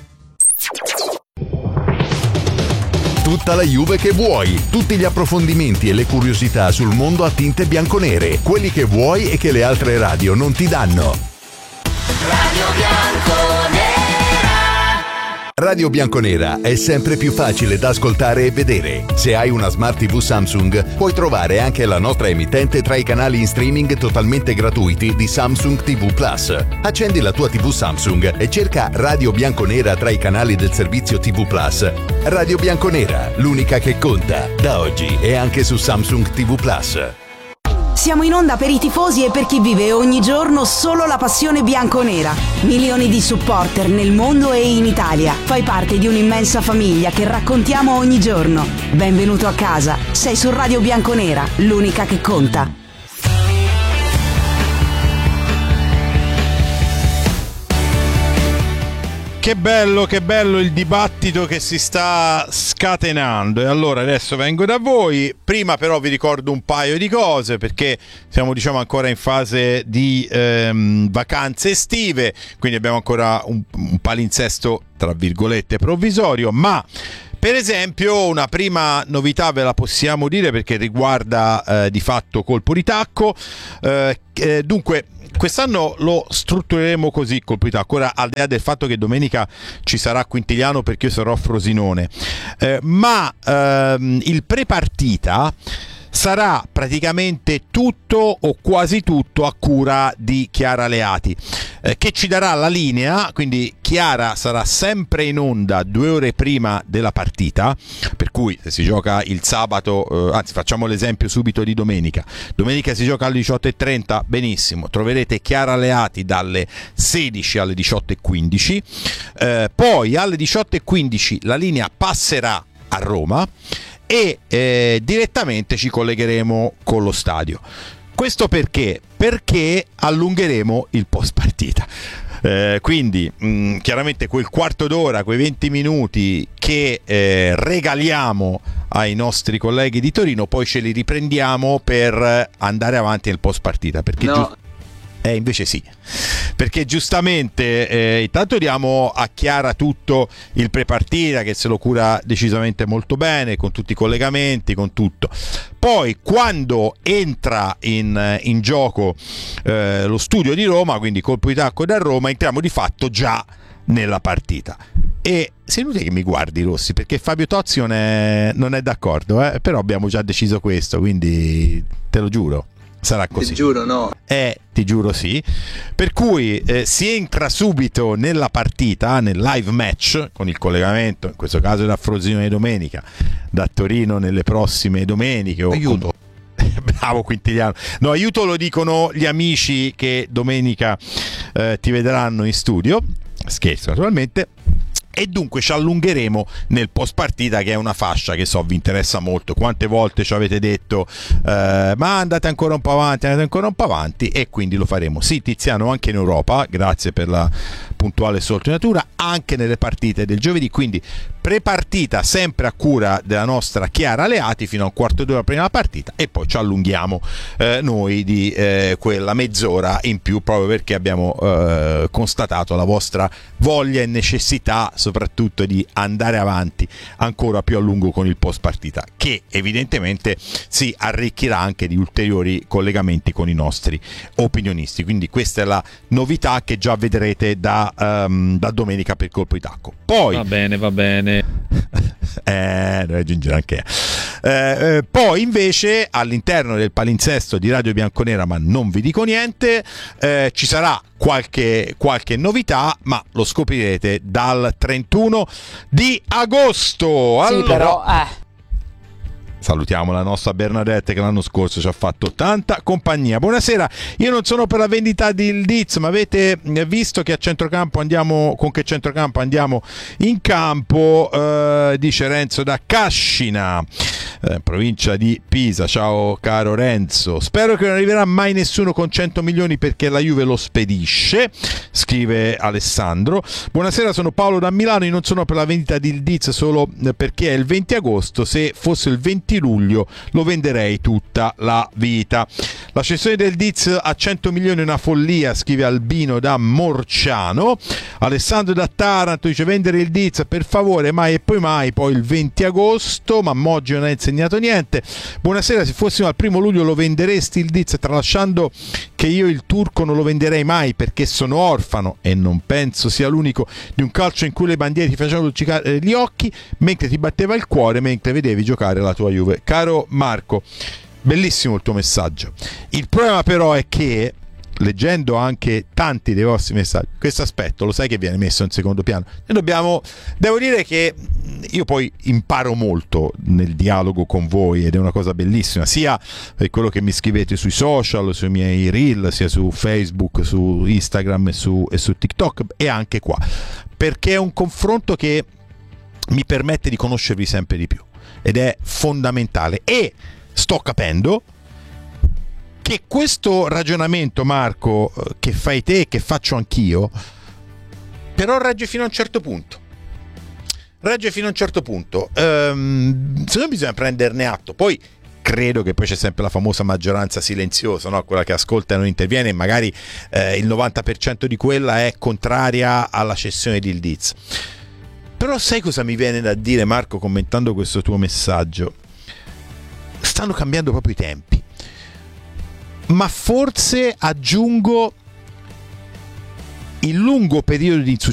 Tutta la Juve che vuoi, tutti gli approfondimenti e le curiosità sul mondo a tinte bianconere, quelli che vuoi e che le altre radio non ti danno. Radio Bianconera. Radio Bianconera è sempre più facile da ascoltare e vedere. Se hai una Smart TV Samsung, puoi trovare anche la nostra emittente tra i canali in streaming totalmente gratuiti di Samsung TV Plus. Accendi la tua TV Samsung e cerca Radio Bianconera tra i canali del servizio TV Plus. Radio Bianconera, l'unica che conta. Da oggi è anche su Samsung TV Plus. Siamo in onda per i tifosi e per chi vive ogni giorno solo la passione bianconera. Milioni di supporter nel mondo e in Italia. Fai parte di un'immensa famiglia che raccontiamo ogni giorno. Benvenuto a casa. Sei su Radio Bianconera, l'unica che conta. Che bello il dibattito che si sta scatenando. E allora adesso vengo da voi. Prima però vi ricordo un paio di cose, perché siamo ancora in fase di vacanze estive, quindi abbiamo ancora un palinsesto tra virgolette provvisorio, ma per esempio una prima novità ve la possiamo dire perché riguarda di fatto Colpo di Tacco. Dunque quest'anno lo struttureremo così, Colpo di Tacco. Ora, al di là del fatto che domenica ci sarà Quintiliano perché io sarò a Frosinone, ma il prepartita sarà praticamente tutto o quasi tutto a cura di Chiara Leati, che ci darà la linea. Quindi Chiara sarà sempre in onda 2 ore prima della partita, per cui se si gioca il sabato, anzi facciamo l'esempio subito di domenica si gioca alle 18:30, benissimo, troverete Chiara Leati dalle 16 alle 18:15, poi alle 18:15 la linea passerà a Roma e direttamente ci collegheremo con lo stadio. Questo perché allungheremo il post partita. Quindi chiaramente quel quarto d'ora, quei 20 minuti che regaliamo ai nostri colleghi di Torino, poi ce li riprendiamo per andare avanti nel post partita, perché invece sì, perché giustamente intanto diamo a Chiara tutto il prepartita, che se lo cura decisamente molto bene, con tutti i collegamenti, con tutto. Poi quando entra in gioco lo studio di Roma, quindi Colpo di Tacco da Roma, entriamo di fatto già nella partita. E sei inutile che mi guardi, Rossi, perché Fabio Tozzi non è d'accordo, però abbiamo già deciso questo, quindi te lo giuro. Sarà così. Ti giuro no. Ti giuro sì. Per cui si entra subito nella partita, nel live match, con il collegamento, in questo caso da Frosinone domenica, da Torino nelle prossime domeniche. Aiuto. Bravo Quintiliano. No, aiuto lo dicono gli amici che domenica ti vedranno in studio. Scherzo naturalmente. E dunque ci allungheremo nel post partita, che è una fascia che so vi interessa molto. Quante volte ci avete detto ma andate ancora un po' avanti, e quindi lo faremo. Sì, Tiziano, anche in Europa, grazie per la puntuale sottolineatura, anche nelle partite del giovedì, quindi prepartita sempre a cura della nostra Chiara Leati fino a un quarto d'ora prima della partita, e poi ci allunghiamo noi di quella mezz'ora in più, proprio perché abbiamo constatato la vostra voglia e necessità soprattutto di andare avanti ancora più a lungo con il post partita, che evidentemente si arricchirà anche di ulteriori collegamenti con i nostri opinionisti. Quindi questa è la novità che già vedrete da domenica per Colpo di Tacco. Poi va bene aggiungere anche poi invece all'interno del palinsesto di Radio Bianconera, ma non vi dico niente, ci sarà qualche novità, ma lo scoprirete dal 31 di agosto. Sì, allora, però salutiamo la nostra Bernadette che l'anno scorso ci ha fatto tanta compagnia. Buonasera, io non sono per la vendita del Diz, ma avete visto che a centrocampo andiamo in campo, dice Renzo da Cascina, provincia di Pisa. Ciao caro Renzo, spero che non arriverà mai nessuno con 100 milioni perché la Juve lo spedisce, scrive Alessandro. Buonasera, sono Paolo da Milano, io non sono per la vendita di Diz solo perché è il 20 agosto, se fosse il 20 luglio lo venderei tutta la vita. La cessione del Diz a 100 milioni è una follia, scrive Albino da Morciano. Alessandro da Taranto dice vendere il Diz per favore, mai e poi mai, poi il 20 agosto, ma Moggi non ha insegnato niente. Buonasera, se fossimo al 1 luglio lo venderesti il Diz, tralasciando che io il turco non lo venderei mai perché sono orfano e non penso sia l'unico di un calcio in cui le bandiere ti facevano luccicare gli occhi mentre ti batteva il cuore mentre vedevi giocare la tua Juve. Caro Marco, bellissimo il tuo messaggio. Il problema però è che, leggendo anche tanti dei vostri messaggi, questo aspetto lo sai che viene messo in secondo piano. Devo dire che io poi imparo molto nel dialogo con voi ed è una cosa bellissima, sia per quello che mi scrivete sui social, sui miei reel, sia su Facebook, su Instagram e su TikTok, e anche qua, perché è un confronto che mi permette di conoscervi sempre di più ed è fondamentale. E sto capendo che questo ragionamento, Marco, che fai te e che faccio anch'io, però regge fino a un certo punto. Secondo me bisogna prenderne atto. Poi credo che poi c'è sempre la famosa maggioranza silenziosa, no? Quella che ascolta e non interviene, e magari il 90% di quella è contraria alla cessione di Yıldız. Però sai cosa mi viene da dire, Marco, commentando questo tuo messaggio? Stanno cambiando proprio i tempi, ma forse aggiungo il lungo periodo di